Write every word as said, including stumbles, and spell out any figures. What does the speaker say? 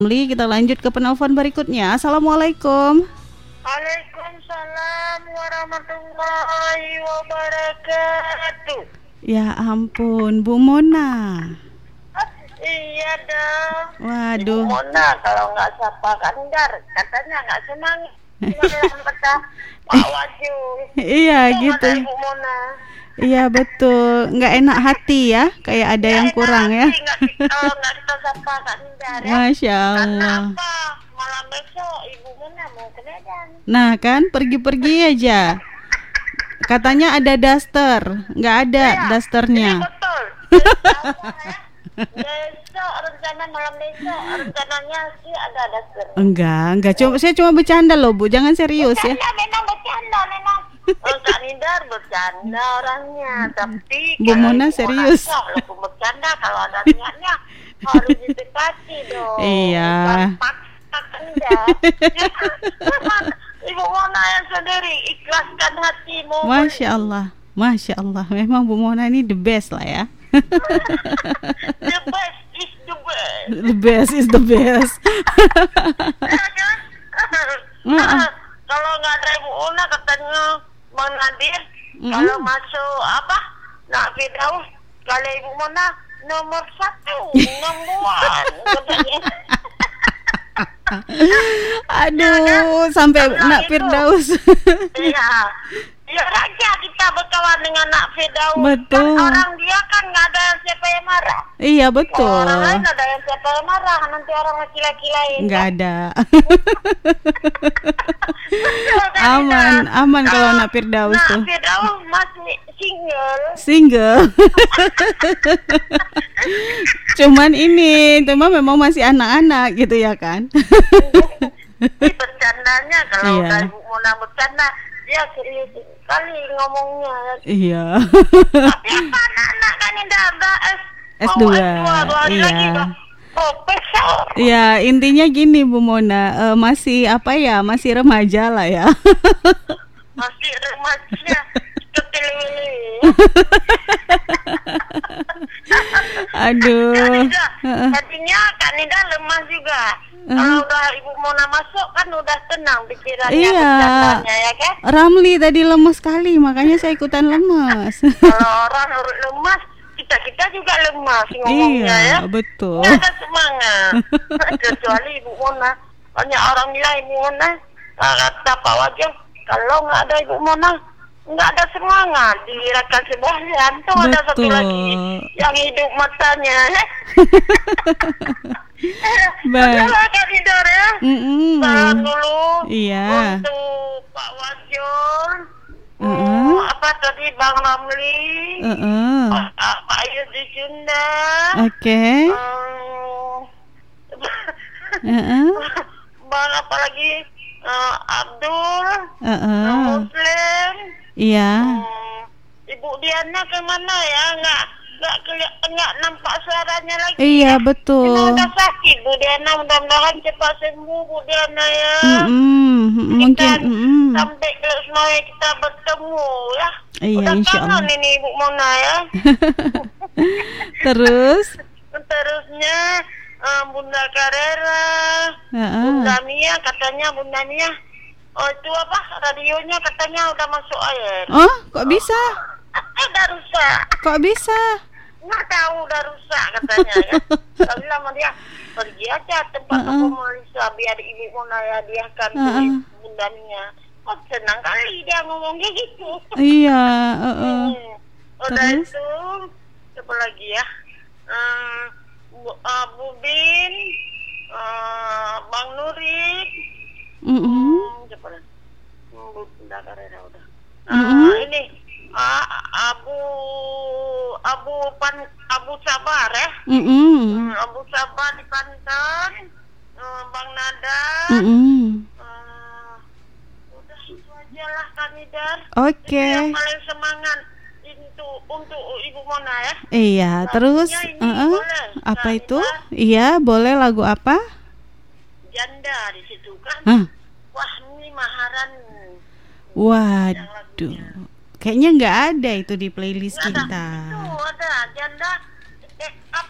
Li, kita lanjut ke penelpon berikutnya. Assalamualaikum. Waalaikumsalam warahmatullahi wabarakatuh. Ya ampun, Bu Mona. Iya dong. Waduh. Bu Mona kalau nggak sapa Kandar, katanya nggak semangat. Gimana kata Pak Waju? Iya Itu gitu. Bu Mona. Iya betul, nggak enak hati ya, kayak ada yang kurang ya. Nggak kita nggak kita sapa Kandar ya. Masya Karena Allah. apa? Malam besok Ibu Mona mau ke Medan. Nah kan, pergi-pergi aja. Katanya ada daster, nggak ada Iya, dasternya. Ini betul. Besok, ya. Besok rencana malam besok rencananya sih ada daster. Enggak, enggak. Cuma saya cuma bercanda loh Bu, jangan serius ya. Bercanda, memang bercanda memang. Oh, Kak Nindar bercanda orangnya, tapi Bu kalau Mona Ibu serius. walaupun bercanda kalau ada niatnya harus didekati dong. Iya. Bukan paksa Nindar. Ibu Mona yang sendiri ikhlaskan hatimu. Masya Allah, Masya Allah. Memang Bu Mona ini the best lah ya. The best is the best. The best is the best. Ya kan? Uh-uh. Kalau nggak ada Ibu Mona katanya Bang Nadir, Mm-mm. kalau masuk apa? Nak Firdaus, kalau Ibu Mona nomor satu, number one katanya. Aduh, sampai Karena nak itu. Firdaus. Iya. Ya raja kita berkawan dengan Nak Firdaus. Betul. Kan orang dia kan nggak ada yang siapa yang marah. Iya Kalau betul. orang lain ada yang siapa yang marah, nanti orang laki-laki lain. Nggak ada. Betul, kan, Aman, Ida? aman kalau nak Firdaus Nak tuh. Firdaus masih single. Single. Cuman ini, cuma memang masih anak-anak gitu ya kan. Ini bercandanya kalau Iya. udah Ibu Mona bercanda, dia serius sekali ngomongnya. Iya. Tapi apa anak-anak kan ini udah udah S S mau dua, S dua, dua hari iya. lagi udah profesor. Ya intinya gini Bu Mona, eh, masih apa ya, masih remaja lah ya. Masih remaja ketelele. Aduh. Kanida, Heeh. tadinya Kanida lemah juga. Uh. Kalau udah Ibu Mona masuk kan udah tenang pikirannya, Iya. bercandanya ya kan? Ramli tadi lemes sekali, makanya saya ikutan lemes. Kalau orang lemas, kita kita juga lemas ngomongnya Iya, ya. betul. Nggak ada semangat. Kecuali Ibu Mona. Banyak orang bilang Ibu Mona, kata Pak Wajah, kalau nggak ada Ibu Mona, nggak ada semangat. Dirakan sebagian tuh ada satu Betul. lagi yang hidup matanya. Baik. Adalah Kak Nidar ya. Mm-mm. Salam dulu Iya. untuk Pak Wajon. Mm-mm. Oh, apa tadi Bang Ramli? Heeh. Pak Pak Ayus di Sunda. Oke. Hmm, Heeh. Bang apa lagi? Eh, Abdul, Heeh. Muslim. Iya. Hmm, Ibu Diana kemana ya? Nggak nggak kelihatan, nggak nampak suaranya lagi. Iya Ini betul. udah sakit Bu Diana, mudah-mudahan cepat sembuh Bu Diana ya. Mm-mm. Mungkin. Kita Mm-mm. sampai ke Senayan kita bertemu ya. Iya, Udah insya kangen Allah. ini Ibu Mona ya. Terus. Terusnya eh, Bunda Karera, Heeh. Bunda Mia katanya Bunda Mia. Oh itu apa? Radionya katanya udah masuk air. Oh, kok bisa? Eh udah rusak. Kok bisa? Nggak tahu udah rusak katanya ya. Saya bilang sama dia, pergi aja tempat Uh-uh. toko Melisa biar Ibu Mona ya hadiahkan Uh-uh. duit Bunda Mia. Oh senang kali dia ngomong kayak gitu. Iya. Heeh. Hmm. Udah Terus? itu apa lagi ya? Hmm, Bu, uh, Bu Bin, uh, Bang Nurik, Mm-mm. hmm, siapa lagi? Hmm, Bu Bunda Karera udah. Uh, Mm-mm. Ini uh, Abu Abu Pan Abu Sabar ya. Mm-mm. Hmm, Abu Sabar di Banten, uh, Bang Nada. Mm-mm. Uh, udah itu aja lah Kanidar. Oke. Itu yang paling semangat untuk untuk Ibu Mona ya. Iya, terus Lagunya ini heeh. boleh, Apa Kak itu? Nida. Iya, boleh lagu apa? Janda di situ kan. Hah. Wah, ini Maharan. Waduh. Kayaknya nggak ada itu di playlist Nggak ada. kita. Itu ada Janda